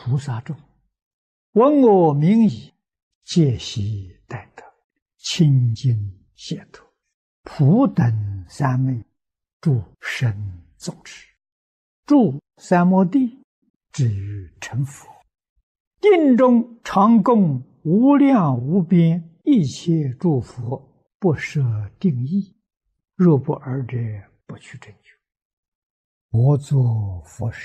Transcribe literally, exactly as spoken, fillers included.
菩萨众，闻我名已，皆悉待得，清净解脱，普等三昧，诸生宗持，住三摩地，至于成佛。定中常供无量无边一切诸佛，不设定义，若不尔者，不取正觉。我作佛事。